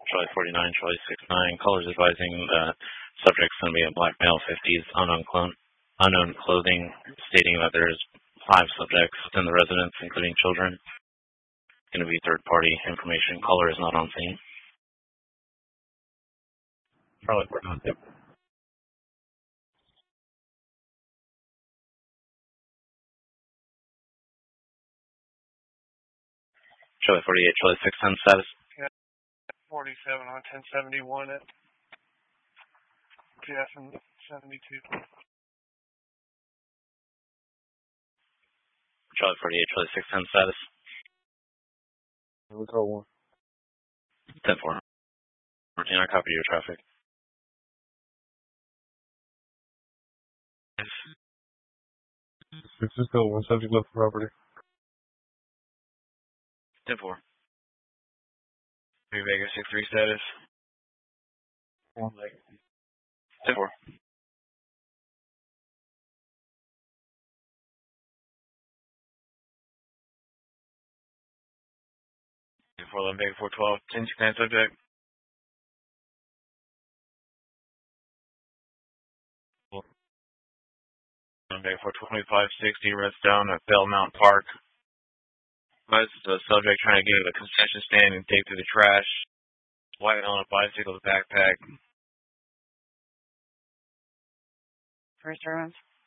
Charlie 49, Charlie 69. Callers advising subject's going to be a black male, 50s, unknown clothing, stating that there is 5 subjects within the residence, including children. Going to be third-party information. Caller is not on scene. Charlie 49. Yep. Charlie 48, Charlie 610 status. Yeah, 47 on 1071 at Jeff and 72. Charlie 48, Charlie 610 status. We call 10-4. Martina, I copy your traffic. This is still one subject left the property. 10-4. Three Vegas 6-3 status. 10-4. Four 11 Vegas 412. 10 subject. Vegas 425-60 Redstone at Bellmount Park. That's the subject trying to get to the concession stand and dig through the trash. White on a bicycle with a backpack. First rounds.